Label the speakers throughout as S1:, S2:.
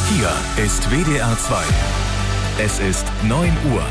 S1: Hier ist WDR 2. Es ist 9 Uhr.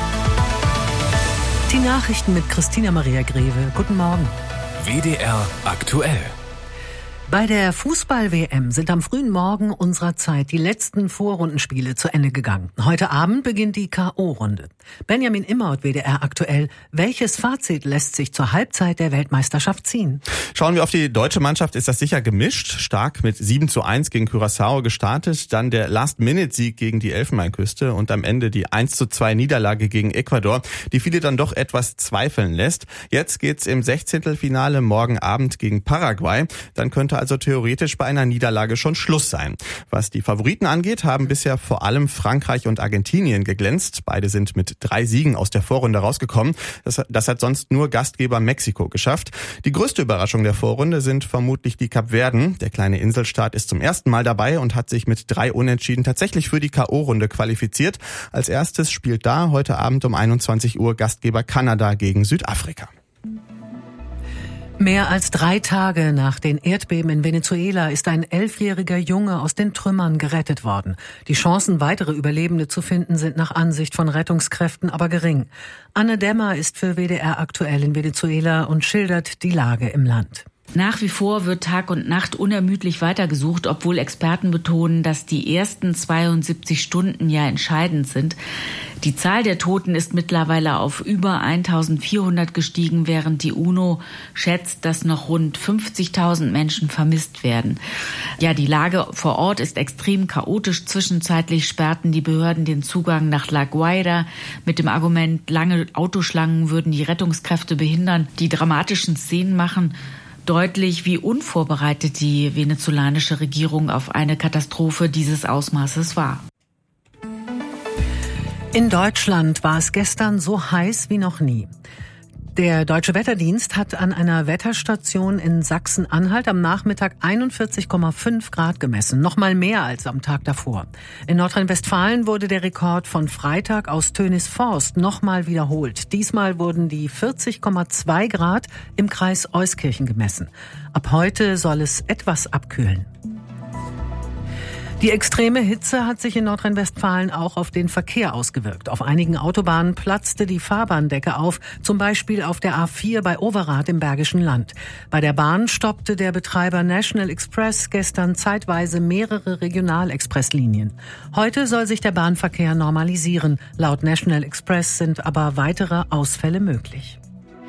S2: Die Nachrichten mit Christina Maria Greve. Guten Morgen.
S1: WDR aktuell.
S2: Bei der Fußball-WM sind am frühen Morgen unserer Zeit die letzten Vorrundenspiele zu Ende gegangen. Heute Abend beginnt die K.O.-Runde. Benjamin Immaut, WDR aktuell. Welches Fazit lässt sich zur Halbzeit der Weltmeisterschaft ziehen?
S3: Schauen wir auf die deutsche Mannschaft, ist das sicher gemischt. Stark mit 7:1 gegen Curaçao gestartet, dann der Last-Minute-Sieg gegen die Elfenbeinküste und am Ende die 1:2 Niederlage gegen Ecuador, die viele dann doch etwas zweifeln lässt. Jetzt geht's im 16. morgen Abend gegen Paraguay. Dann könnte also theoretisch bei einer Niederlage schon Schluss sein. Was die Favoriten angeht, haben bisher vor allem Frankreich und Argentinien geglänzt. Beide sind mit 3 Siegen aus der Vorrunde rausgekommen. Das hat sonst nur Gastgeber Mexiko geschafft. Die größte Überraschung der Vorrunde sind vermutlich die Kapverden. Der kleine Inselstaat ist zum ersten Mal dabei und hat sich mit 3 Unentschieden tatsächlich für die K.O.-Runde qualifiziert. Als erstes spielt da heute Abend um 21 Uhr Gastgeber Kanada gegen Südafrika.
S2: Mehr als 3 Tage nach den Erdbeben in Venezuela ist ein 11-jähriger Junge aus den Trümmern gerettet worden. Die Chancen, weitere Überlebende zu finden, sind nach Ansicht von Rettungskräften aber gering. Anne Dämmer ist für WDR aktuell in Venezuela und schildert die Lage im Land.
S4: Nach wie vor wird Tag und Nacht unermüdlich weitergesucht, obwohl Experten betonen, dass die ersten 72 Stunden ja entscheidend sind. Die Zahl der Toten ist mittlerweile auf über 1.400 gestiegen, während die UNO schätzt, dass noch rund 50.000 Menschen vermisst werden. Ja, die Lage vor Ort ist extrem chaotisch. Zwischenzeitlich sperrten die Behörden den Zugang nach La Guaira mit dem Argument, lange Autoschlangen würden die Rettungskräfte behindern. Die dramatischen Szenen machen deutlich, wie unvorbereitet die venezolanische Regierung auf eine Katastrophe dieses Ausmaßes war.
S2: In Deutschland war es gestern so heiß wie noch nie. Der Deutsche Wetterdienst hat an einer Wetterstation in Sachsen-Anhalt am Nachmittag 41,5 Grad gemessen, noch mal mehr als am Tag davor. In Nordrhein-Westfalen wurde der Rekord von Freitag aus Tönisforst noch mal wiederholt. Diesmal wurden die 40,2 Grad im Kreis Euskirchen gemessen. Ab heute soll es etwas abkühlen. Die extreme Hitze hat sich in Nordrhein-Westfalen auch auf den Verkehr ausgewirkt. Auf einigen Autobahnen platzte die Fahrbahndecke auf, zum Beispiel auf der A4 bei Overath im Bergischen Land. Bei der Bahn stoppte der Betreiber National Express gestern zeitweise mehrere Regionalexpresslinien. Heute soll sich der Bahnverkehr normalisieren. Laut National Express sind aber weitere Ausfälle möglich.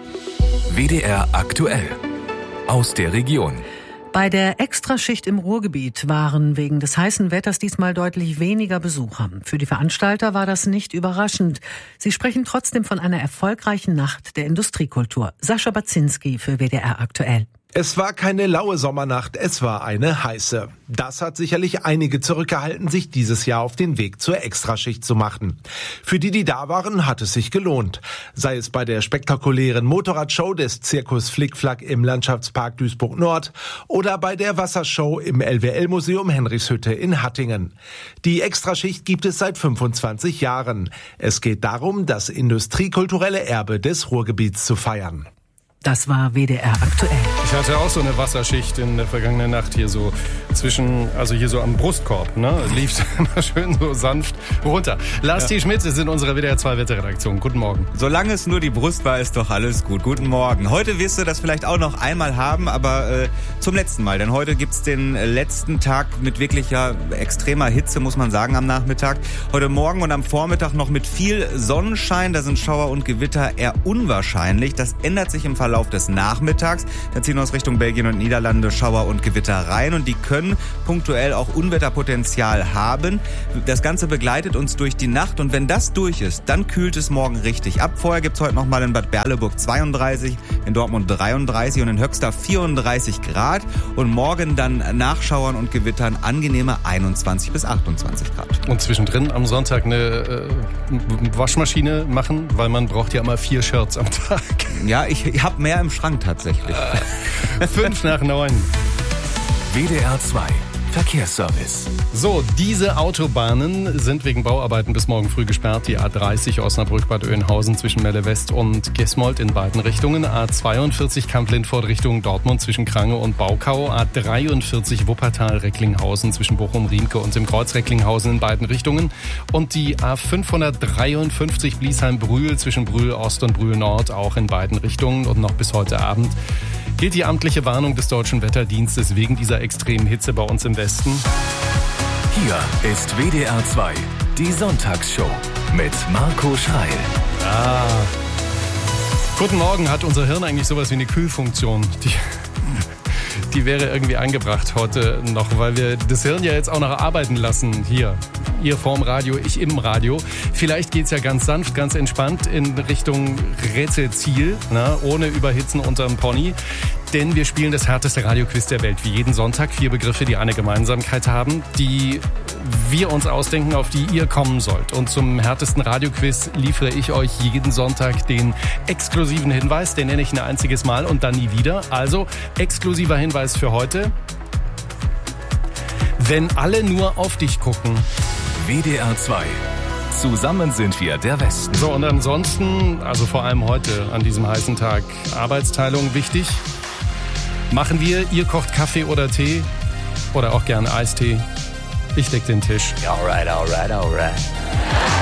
S1: WDR aktuell. Aus der Region.
S2: Bei der Extraschicht im Ruhrgebiet waren wegen des heißen Wetters diesmal deutlich weniger Besucher. Für die Veranstalter war das nicht überraschend. Sie sprechen trotzdem von einer erfolgreichen Nacht der Industriekultur. Sascha Baczynski für WDR aktuell.
S5: Es war keine laue Sommernacht, es war eine heiße. Das hat sicherlich einige zurückgehalten, sich dieses Jahr auf den Weg zur Extraschicht zu machen. Für die da waren, hat es sich gelohnt. Sei es bei der spektakulären Motorradshow des Zirkus Flickflack im Landschaftspark Duisburg-Nord oder bei der Wassershow im LWL-Museum Henrichshütte in Hattingen. Die Extraschicht gibt es seit 25 Jahren. Es geht darum, das industriekulturelle Erbe des Ruhrgebiets zu feiern.
S2: Das war WDR aktuell.
S6: Ich hatte auch so eine Wasserschicht in der vergangenen Nacht hier so hier so am Brustkorb, ne? Lief immer schön so sanft runter. Lars T. Schmitz ist in unserer WDR 2 Wetterredaktion. Guten Morgen.
S7: Solange es nur die Brust war, ist doch alles gut. Guten Morgen. Heute wirst du das vielleicht auch noch einmal haben, aber zum letzten Mal. Denn heute gibt's den letzten Tag mit wirklich extremer Hitze, muss man sagen, am Nachmittag. Heute Morgen und am Vormittag noch mit viel Sonnenschein. Da sind Schauer und Gewitter eher unwahrscheinlich. Das ändert sich im Verlauf des Nachmittags. Da ziehen aus Richtung Belgien und Niederlande Schauer und Gewitter rein und die können punktuell auch Unwetterpotenzial haben. Das Ganze begleitet uns durch die Nacht und wenn das durch ist, dann kühlt es morgen richtig ab. Vorher gibt's heute nochmal in Bad Berleburg 32, in Dortmund 33 und in Höxter 34 Grad und morgen dann nach Schauern und Gewittern angenehme 21 bis 28 Grad.
S6: Und zwischendrin am Sonntag eine Waschmaschine machen, weil man braucht ja immer 4 Shirts am Tag.
S7: Ja, ich habe mehr im Schrank tatsächlich.
S6: 5 nach 9.
S1: WDR 2. Verkehrsservice.
S6: So, diese Autobahnen sind wegen Bauarbeiten bis morgen früh gesperrt. Die A30 Osnabrück-Bad Oeynhausen zwischen Melle West und Gesmold in beiden Richtungen. A42 Kamp-Lindfort Richtung Dortmund zwischen Krange und Baukau. A43 Wuppertal-Recklinghausen zwischen Bochum-Riemke und dem Kreuz Recklinghausen in beiden Richtungen. Und die A553 Bliesheim-Brühl zwischen Brühl Ost und Brühl Nord auch in beiden Richtungen. Und noch bis heute Abend gilt die amtliche Warnung des Deutschen Wetterdienstes wegen dieser extremen Hitze bei uns im Westen.
S1: Hier ist WDR 2, die Sonntagsshow mit Marco Schreil.
S6: Guten Morgen, hat unser Hirn eigentlich sowas wie eine Kühlfunktion? Die wäre irgendwie angebracht heute noch, weil wir das Hirn ja jetzt auch noch arbeiten lassen hier. Ihr vorm Radio, ich im Radio. Vielleicht geht's ja ganz sanft, ganz entspannt in Richtung Rätselziel, ohne Überhitzen unterm Pony. Denn wir spielen das härteste Radioquiz der Welt. Wie jeden Sonntag 4 Begriffe, die eine Gemeinsamkeit haben, die wir uns ausdenken, auf die ihr kommen sollt. Und zum härtesten Radioquiz liefere ich euch jeden Sonntag den exklusiven Hinweis. Den nenne ich ein einziges Mal und dann nie wieder. Also, exklusiver Hinweis für heute. Wenn alle nur auf dich gucken.
S1: WDR 2. Zusammen sind wir der Westen.
S6: So, und ansonsten, also vor allem heute an diesem heißen Tag, Arbeitsteilung wichtig. Machen wir, ihr kocht Kaffee oder Tee oder auch gerne Eistee. Ich deck den Tisch.
S7: Alright.